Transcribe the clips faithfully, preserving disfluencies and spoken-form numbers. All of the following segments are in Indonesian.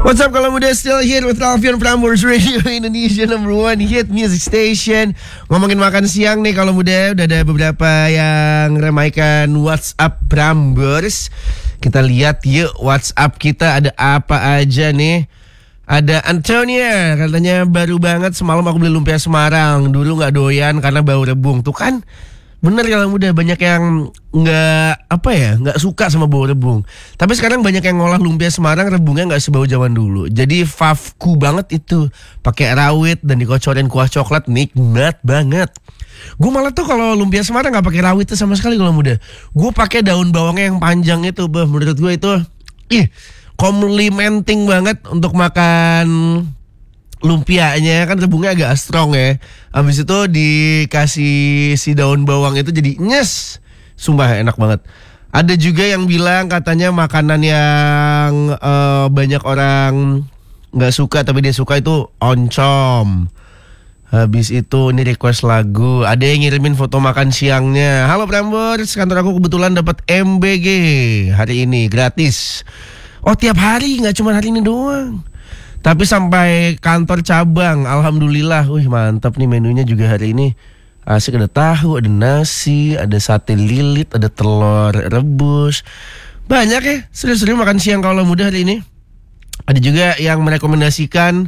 What's up kalau muda, still here with Alfian Prambors Radio Indonesia number one hit music station. Ngomongin makan siang nih kalau muda, udah ada beberapa yang ramaikan WhatsApp Prambors. Kita lihat yuk WhatsApp kita ada apa aja nih. Ada Antonia, katanya baru banget semalam aku beli lumpia Semarang. Dulu gak doyan karena bau rebung. Tuh kan bener kalau muda, banyak yang nggak apa ya nggak suka sama bau rebung. Tapi sekarang banyak yang ngolah lumpia Semarang rebungnya nggak sebau zaman dulu. Jadi favku banget itu, pakai rawit dan dikocorin kuah coklat, nikmat banget. Gue malah tuh kalau lumpia Semarang nggak pakai rawit tuh sama sekali kalau muda. Gue pakai daun bawangnya yang panjang itu, bah. Menurut gue itu ih complimenting banget untuk makan lumpianya, kan rebungnya agak strong ya. Habis itu dikasih si daun bawang itu jadi nyes. Sumpah enak banget. Ada juga yang bilang katanya makanan yang uh, banyak orang gak suka tapi dia suka itu oncom. Habis itu ini request lagu. Ada yang ngirimin foto makan siangnya. Halo Prambors, kantor aku kebetulan dapat M B G hari ini gratis. Oh tiap hari, gak cuma hari ini doang. Tapi sampai kantor cabang, alhamdulillah. Wih mantap nih menunya juga hari ini. Asik, ada tahu, ada nasi, ada sate lilit, ada telur rebus. Banyak ya, sering-sering makan siang kalau muda hari ini. Ada juga yang merekomendasikan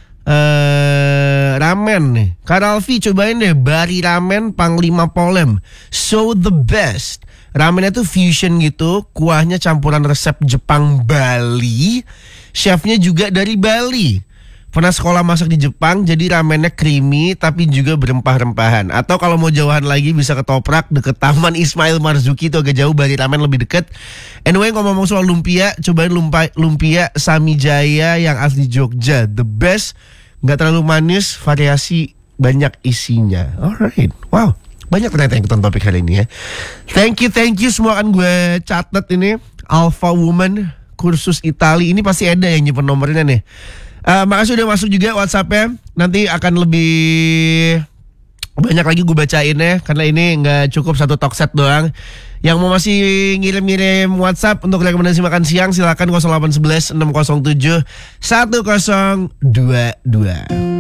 uh, ramen nih. Kak Ralfi cobain deh Bari Ramen Panglima Polem. So the best. Ramennya tuh fusion gitu, kuahnya campuran resep Jepang Bali. Chefnya juga dari Bali. Pernah sekolah masak di Jepang, jadi ramennya creamy tapi juga berempah-rempahan. Atau kalau mau jauhan lagi bisa ke Toprak deket Taman Ismail Marzuki, itu agak jauh, Bali Ramen lebih deket. Anyway, ngomong-ngomong soal lumpia, cobain lumpia, lumpia Samijaya yang asli Jogja. The best, gak terlalu manis, variasi banyak isinya. Alright, wow. Banyak ternyata yang ikutan topik hari ini ya. Thank you, thank you semua, kan gue catat ini. Alpha Woman kursus Itali, ini pasti ada yang nyimpen nomornya nih. Uh, makasih udah masuk juga WhatsApp-nya. Nanti akan lebih banyak lagi gue bacain ya, karena ini gak cukup satu talk set doang. Yang mau masih ngirim-ngirim WhatsApp untuk rekomendasi makan siang, silakan nol delapan satu satu enam nol tujuh satu nol dua dua.